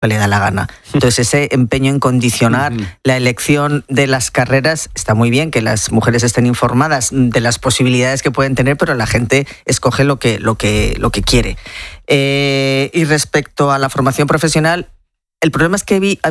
que le da la gana. Entonces ese empeño en condicionar la elección de las carreras, está muy bien que las mujeres estén informadas de las posibilidades que pueden tener, pero la gente escoge lo que quiere. Y respecto a la formación profesional, el problema es que